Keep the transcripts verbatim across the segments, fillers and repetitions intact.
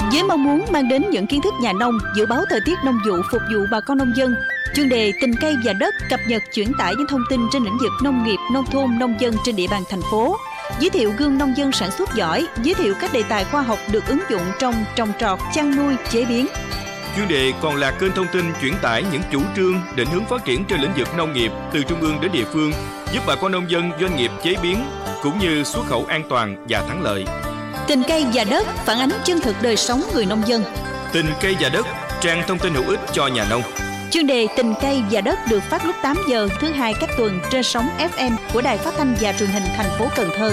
Với mong muốn mang đến những kiến thức nhà nông, dự báo thời tiết nông vụ phục vụ bà con nông dân, chuyên đề Tình cây và đất cập nhật chuyển tải những thông tin trên lĩnh vực nông nghiệp, nông thôn, nông dân trên địa bàn thành phố, giới thiệu gương nông dân sản xuất giỏi, giới thiệu các đề tài khoa học được ứng dụng trong trồng trọt, chăn nuôi, chế biến. Chuyên đề còn là kênh thông tin chuyển tải những chủ trương, định hướng phát triển trên lĩnh vực nông nghiệp từ trung ương đến địa phương, giúp bà con nông dân, doanh nghiệp chế biến cũng như xuất khẩu an toàn và thắng lợi. Tình cây và đất phản ánh chân thực đời sống người nông dân. Tình cây và đất, trang thông tin hữu ích cho nhà nông. Chuyên đề Tình cây và đất được phát lúc tám giờ thứ hai các tuần trên sóng ép em của Đài Phát thanh và Truyền hình thành phố Cần Thơ.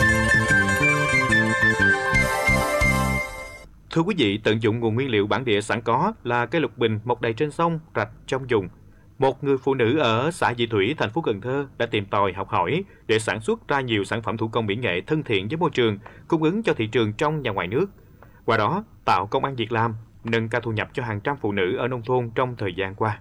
Thưa quý vị, tận dụng nguồn nguyên liệu bản địa sẵn có là cây lục bình mọc đầy trên sông, rạch, trong vùng. Một người phụ nữ ở xã Vị Thủy, thành phố Cần Thơ đã tìm tòi học hỏi để sản xuất ra nhiều sản phẩm thủ công mỹ nghệ thân thiện với môi trường, cung ứng cho thị trường trong và ngoài nước. Qua đó, tạo công ăn việc làm, nâng cao thu nhập cho hàng trăm phụ nữ ở nông thôn trong thời gian qua.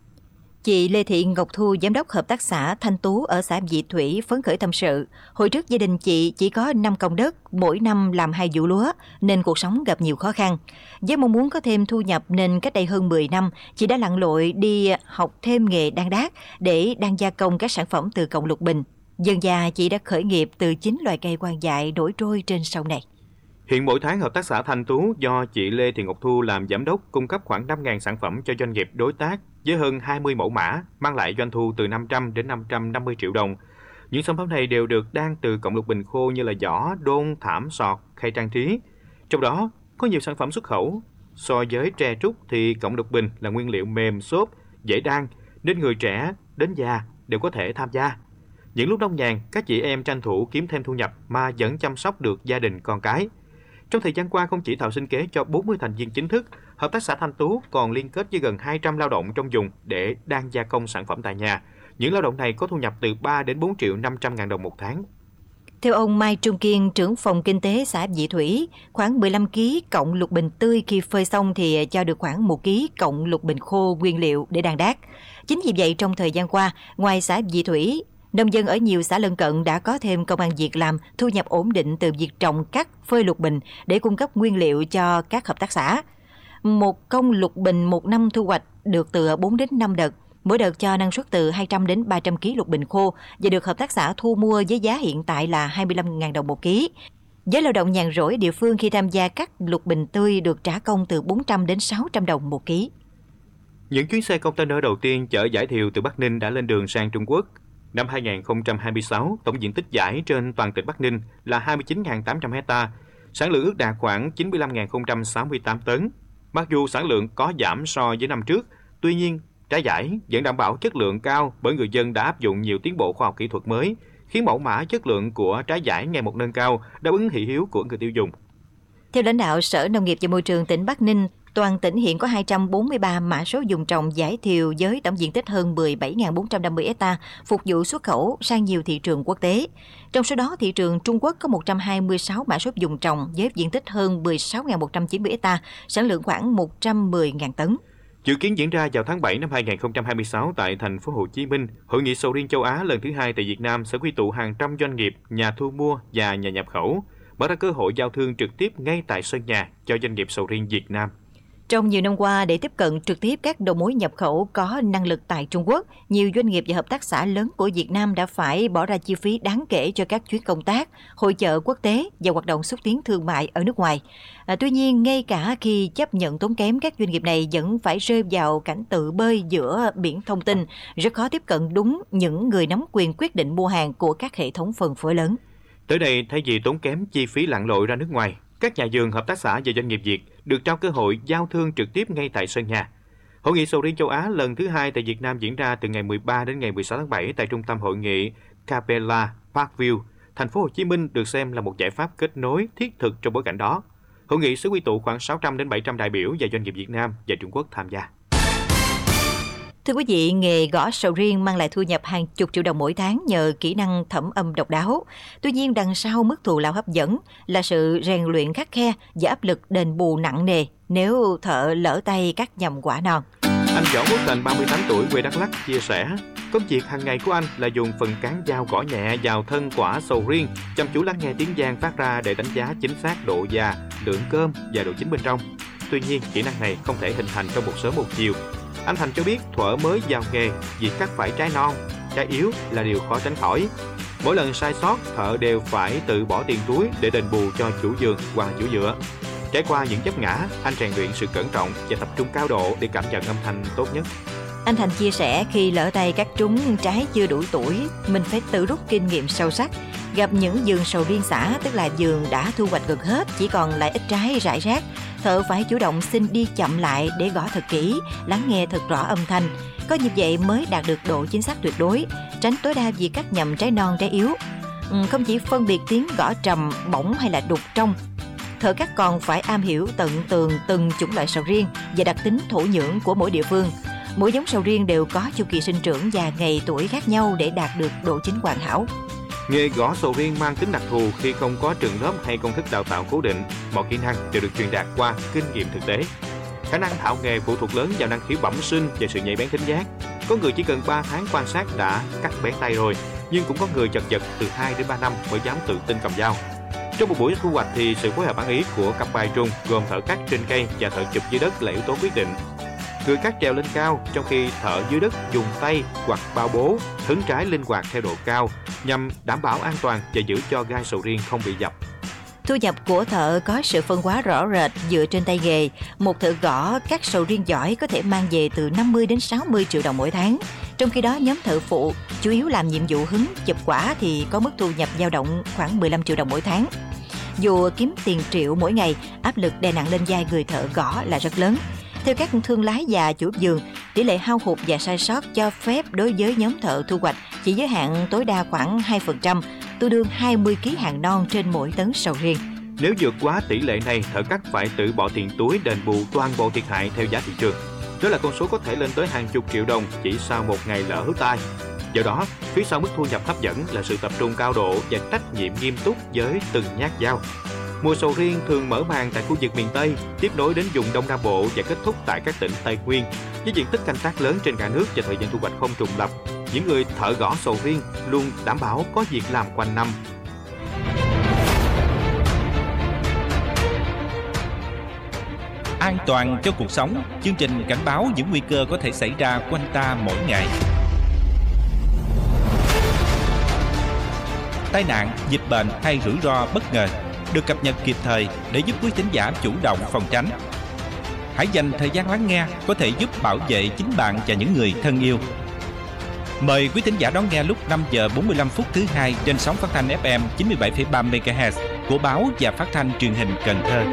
Chị Lê Thị Ngọc Thu, giám đốc hợp tác xã Thanh Tú ở xã Vị Thủy phấn khởi tâm sự. Hồi trước gia đình chị chỉ có năm công đất, mỗi năm làm hai vụ lúa, nên cuộc sống gặp nhiều khó khăn. Với mong muốn có thêm thu nhập nên cách đây hơn mười năm, chị đã lặn lội đi học thêm nghề đan đát để đan gia công các sản phẩm từ cọng lục bình. Dần dà chị đã khởi nghiệp từ chính loài cây hoang dại nổi trôi trên sông này. Hiện mỗi tháng hợp tác xã Thanh Tú do chị Lê Thị Ngọc Thu làm giám đốc cung cấp khoảng năm nghìn sản phẩm cho doanh nghiệp đối tác với hơn hai mươi mẫu mã, mang lại doanh thu từ năm trăm đến năm trăm năm mươi triệu đồng. Những sản phẩm này đều được đan từ cọng lục bình khô như là giỏ, đôn, thảm, sọt, khay trang trí. Trong đó có nhiều sản phẩm xuất khẩu. So với tre trúc thì cọng lục bình là nguyên liệu mềm, xốp, dễ đan, nên người trẻ đến già đều có thể tham gia. Những lúc nông nhàn, các chị em tranh thủ kiếm thêm thu nhập mà vẫn chăm sóc được gia đình con cái. Trong thời gian qua, không chỉ tạo sinh kế cho bốn mươi thành viên chính thức, hợp tác xã Thanh Tú còn liên kết với gần hai trăm lao động trong vùng để đan gia công sản phẩm tại nhà. Những lao động này có thu nhập từ ba đến bốn triệu năm trăm ngàn đồng một tháng. Theo ông Mai Trung Kiên, trưởng phòng kinh tế xã Vị Thủy, khoảng mười lăm ki lô gam cọng lục bình tươi khi phơi xong thì cho được khoảng một ki lô gam cọng lục bình khô nguyên liệu để đan đát. Chính vì vậy, trong thời gian qua, ngoài xã Vị Thủy, nông dân ở nhiều xã lân cận đã có thêm công ăn việc làm, thu nhập ổn định từ việc trồng, cắt, phơi lục bình để cung cấp nguyên liệu cho các hợp tác xã. Một công lục bình một năm thu hoạch được từ bốn đến năm đợt, mỗi đợt cho năng suất từ hai trăm đến ba trăm ki lô gam lục bình khô và được hợp tác xã thu mua với giá hiện tại là hai mươi lăm nghìn đồng một ký. Với lao động nhàn rỗi địa phương khi tham gia cắt lục bình tươi được trả công từ bốn trăm đến sáu trăm đồng một ký. Những chuyến xe container đầu tiên chở vải thiều từ Bắc Ninh đã lên đường sang Trung Quốc. Năm hai nghìn không trăm hai mươi sáu, tổng diện tích vải trên toàn tỉnh Bắc Ninh là hai mươi chín nghìn tám trăm ha, sản lượng ước đạt khoảng chín mươi lăm nghìn không trăm sáu mươi tám tấn. Mặc dù sản lượng có giảm so với năm trước, tuy nhiên trái vải vẫn đảm bảo chất lượng cao bởi người dân đã áp dụng nhiều tiến bộ khoa học kỹ thuật mới, khiến mẫu mã chất lượng của trái vải ngày một nâng cao, đáp ứng thị hiếu của người tiêu dùng. Theo lãnh đạo Sở Nông nghiệp và Môi trường tỉnh Bắc Ninh, toàn tỉnh hiện có hai trăm bốn mươi ba mã số vùng trồng vải thiều với tổng diện tích hơn mười bảy nghìn bốn trăm năm mươi ha, phục vụ xuất khẩu sang nhiều thị trường quốc tế. Trong số đó, thị trường Trung Quốc có một trăm hai mươi sáu mã số vùng trồng với diện tích hơn mười sáu nghìn một trăm chín mươi ha, sản lượng khoảng một trăm mười nghìn tấn. Dự kiến diễn ra vào tháng bảy năm hai nghìn không trăm hai mươi sáu tại thành phố Hồ Chí Minh, Hội nghị sầu riêng châu Á lần thứ hai tại Việt Nam sẽ quy tụ hàng trăm doanh nghiệp, nhà thu mua và nhà nhập khẩu, mở ra cơ hội giao thương trực tiếp ngay tại sân nhà cho doanh nghiệp sầu riêng Việt Nam. Trong nhiều năm qua, để tiếp cận trực tiếp các đầu mối nhập khẩu có năng lực tại Trung Quốc, nhiều doanh nghiệp và hợp tác xã lớn của Việt Nam đã phải bỏ ra chi phí đáng kể cho các chuyến công tác, hội chợ quốc tế và hoạt động xúc tiến thương mại ở nước ngoài. À, tuy nhiên, ngay cả khi chấp nhận tốn kém, các doanh nghiệp này vẫn phải rơi vào cảnh tự bơi giữa biển thông tin, rất khó tiếp cận đúng những người nắm quyền quyết định mua hàng của các hệ thống phân phối lớn. Tới đây, thay vì tốn kém chi phí lặn lội ra nước ngoài, các nhà vườn, hợp tác xã và doanh nghiệp Việt được trao cơ hội giao thương trực tiếp ngay tại sân nhà. Hội nghị sầu riêng châu Á lần thứ hai tại Việt Nam diễn ra từ ngày mười ba đến ngày mười sáu tháng bảy tại trung tâm hội nghị Capella Parkview, thành phố Hồ Chí Minh được xem là một giải pháp kết nối thiết thực trong bối cảnh đó. Hội nghị sẽ quy tụ khoảng sáu trăm đến bảy trăm đại biểu và doanh nghiệp Việt Nam và Trung Quốc tham gia. Thưa quý vị, nghề gõ sầu riêng mang lại thu nhập hàng chục triệu đồng mỗi tháng nhờ kỹ năng thẩm âm độc đáo. Tuy nhiên, đằng sau mức thù lao hấp dẫn là sự rèn luyện khắt khe và áp lực đền bù nặng nề nếu thợ lỡ tay cắt nhầm quả non. Anh Võ Quốc Thành, ba mươi tám tuổi, quê Đắk Lắk chia sẻ, công việc hàng ngày của anh là dùng phần cán dao gõ nhẹ vào thân quả sầu riêng, chăm chú lắng nghe tiếng vang phát ra để đánh giá chính xác độ già, lượng cơm và độ chín bên trong. Tuy nhiên, kỹ năng này không thể hình thành trong một sớm một chiều. Anh Thành cho biết thuở mới vào nghề, việc cắt phải trái non, trái yếu là điều khó tránh khỏi. Mỗi lần sai sót, thợ đều phải tự bỏ tiền túi để đền bù cho chủ vườn hoặc chủ dựa. Trải qua những vấp ngã, anh rèn luyện sự cẩn trọng và tập trung cao độ để cảm nhận âm thanh tốt nhất. Anh Thành chia sẻ khi lỡ tay cắt trúng trái chưa đủ tuổi, mình phải tự rút kinh nghiệm sâu sắc. Gặp những vườn sầu riêng xả, tức là vườn đã thu hoạch gần hết, chỉ còn lại ít trái rải rác, thợ phải chủ động xin đi chậm lại để gõ thật kỹ, lắng nghe thật rõ âm thanh. Có như vậy mới đạt được độ chính xác tuyệt đối, tránh tối đa việc cắt nhầm trái non trái yếu. Ừ, không chỉ phân biệt tiếng gõ trầm, bổng hay là đục trong, thợ cắt còn phải am hiểu tận tường từng chủng loại sầu riêng và đặc tính thổ nhưỡng của mỗi địa phương. Mỗi giống sầu riêng đều có chu kỳ sinh trưởng và ngày tuổi khác nhau để đạt được độ chín hoàn hảo. Nghề gõ sầu riêng mang tính đặc thù khi không có trường lớp hay công thức đào tạo cố định, mọi kỹ năng đều được truyền đạt qua kinh nghiệm thực tế. Khả năng thạo nghề phụ thuộc lớn vào năng khiếu bẩm sinh và sự nhạy bén thính giác. Có người chỉ cần ba tháng quan sát đã cắt bén tay rồi, nhưng cũng có người chật vật từ hai đến ba năm mới dám tự tin cầm dao. Trong một buổi thu hoạch thì sự phối hợp ăn ý của cặp vai trùng gồm thợ cắt trên cây và thợ chụp dưới đất là yếu tố quyết định. Người cắt trèo lên cao, trong khi thợ dưới đất dùng tay hoặc bao bố hứng trái linh hoạt theo độ cao nhằm đảm bảo an toàn và giữ cho gai sầu riêng không bị dập. Thu nhập của thợ có sự phân hóa rõ rệt dựa trên tay nghề. Một thợ gõ cắt sầu riêng giỏi có thể mang về từ năm mươi đến sáu mươi triệu đồng mỗi tháng. Trong khi đó, nhóm thợ phụ chủ yếu làm nhiệm vụ hứng, chụp quả thì có mức thu nhập dao động khoảng mười lăm triệu đồng mỗi tháng. Dù kiếm tiền triệu mỗi ngày, áp lực đè nặng lên vai người thợ gõ là rất lớn. Theo các thương lái và chủ vườn, tỷ lệ hao hụt và sai sót cho phép đối với nhóm thợ thu hoạch chỉ giới hạn tối đa khoảng hai phần trăm, tương đương hai mươi ki lô gam hàng non trên mỗi tấn sầu riêng. Nếu vượt quá tỷ lệ này, thợ cắt phải tự bỏ tiền túi đền bù toàn bộ thiệt hại theo giá thị trường. Đó là con số có thể lên tới hàng chục triệu đồng chỉ sau một ngày lỡ tay. Do đó, phía sau mức thu nhập hấp dẫn là sự tập trung cao độ và trách nhiệm nghiêm túc với từng nhát dao. Mùa sầu riêng thường mở màn tại khu vực miền Tây, tiếp nối đến vùng Đông Nam Bộ và kết thúc tại các tỉnh Tây Nguyên. Với diện tích canh tác lớn trên cả nước và thời gian thu hoạch không trùng lặp, những người thợ gõ sầu riêng luôn đảm bảo có việc làm quanh năm. An toàn cho cuộc sống, chương trình cảnh báo những nguy cơ có thể xảy ra quanh ta mỗi ngày. Tai nạn, dịch bệnh hay rủi ro bất ngờ được cập nhật kịp thời để giúp quý thính giả chủ động phòng tránh. Hãy dành thời gian lắng nghe có thể giúp bảo vệ chính bạn và những người thân yêu. Mời quý thính giả đón nghe lúc năm giờ bốn mươi lăm phút thứ hai trên sóng phát thanh ép em chín mươi bảy phẩy ba mê ga héc của báo và phát thanh truyền hình Cần Thơ.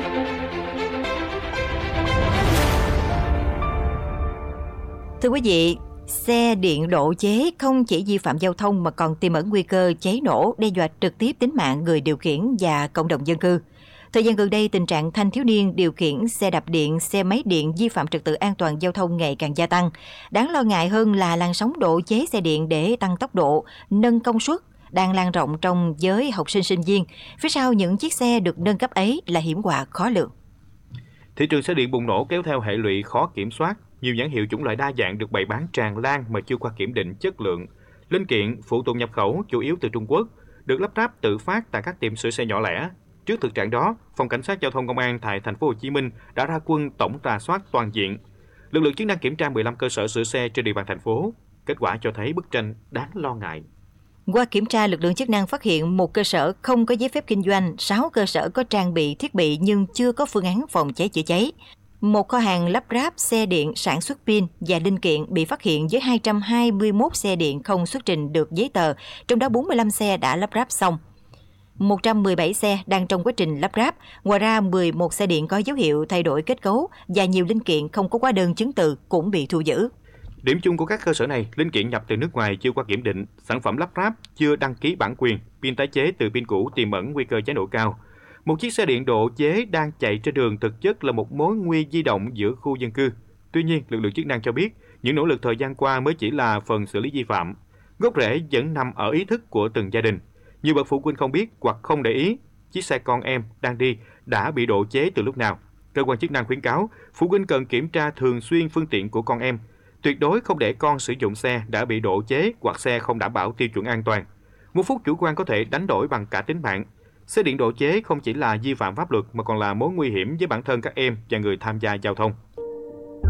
Thưa quý vị, xe điện độ chế không chỉ vi phạm giao thông mà còn tiềm ẩn nguy cơ cháy nổ, đe dọa trực tiếp tính mạng người điều khiển và cộng đồng dân cư. Thời gian gần đây, tình trạng thanh thiếu niên điều khiển xe đạp điện, xe máy điện vi phạm trật tự an toàn giao thông ngày càng gia tăng. Đáng lo ngại hơn là làn sóng độ chế xe điện để tăng tốc độ, nâng công suất đang lan rộng trong giới học sinh sinh viên. Phía sau những chiếc xe được nâng cấp ấy là hiểm họa khó lường. Thị trường xe điện bùng nổ kéo theo hệ lụy khó kiểm soát. Nhiều nhãn hiệu chủng loại đa dạng được bày bán tràn lan mà chưa qua kiểm định chất lượng. Linh kiện, phụ tùng nhập khẩu chủ yếu từ Trung Quốc, được lắp ráp tự phát tại các tiệm sửa xe nhỏ lẻ. Trước thực trạng đó, Phòng Cảnh sát Giao thông Công an tại thành phố Hồ Chí Minh đã ra quân tổng rà soát toàn diện. Lực lượng chức năng kiểm tra mười lăm cơ sở sửa xe trên địa bàn thành phố. Kết quả cho thấy bức tranh đáng lo ngại. Qua kiểm tra, lực lượng chức năng phát hiện một cơ sở không có giấy phép kinh doanh, sáu cơ sở có trang bị thiết bị nhưng chưa có phương án phòng cháy chữa cháy. Một kho hàng lắp ráp xe điện sản xuất pin và linh kiện bị phát hiện với hai trăm hai mươi mốt xe điện không xuất trình được giấy tờ, trong đó bốn mươi lăm xe đã lắp ráp xong. một trăm mười bảy xe đang trong quá trình lắp ráp, ngoài ra mười một xe điện có dấu hiệu thay đổi kết cấu và nhiều linh kiện không có hóa đơn chứng từ cũng bị thu giữ. Điểm chung của các cơ sở này, linh kiện nhập từ nước ngoài chưa qua kiểm định, sản phẩm lắp ráp chưa đăng ký bản quyền, pin tái chế từ pin cũ tiềm ẩn nguy cơ cháy nổ cao. Một chiếc xe điện độ chế đang chạy trên đường thực chất là một mối nguy di động giữa khu dân cư. Tuy nhiên, lực lượng chức năng cho biết, những nỗ lực thời gian qua mới chỉ là phần xử lý vi phạm. Gốc rễ vẫn nằm ở ý thức của từng gia đình. Nhiều bậc phụ huynh không biết hoặc không để ý chiếc xe con em đang đi đã bị độ chế từ lúc nào. Cơ quan chức năng khuyến cáo phụ huynh cần kiểm tra thường xuyên phương tiện của con em, Tuyệt đối không để con sử dụng xe đã bị độ chế hoặc xe không đảm bảo tiêu chuẩn an toàn. Một phút chủ quan có thể đánh đổi bằng cả tính mạng. Xe điện độ chế không chỉ là vi phạm pháp luật mà còn là mối nguy hiểm với bản thân các em và người tham gia giao thông.